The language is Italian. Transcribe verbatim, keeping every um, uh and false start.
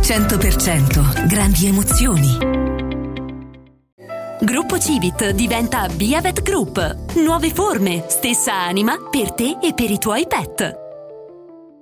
cento per cento grandi emozioni. Gruppo Civit diventa Biavet Group. Nuove forme, stessa anima per te e per i tuoi pet.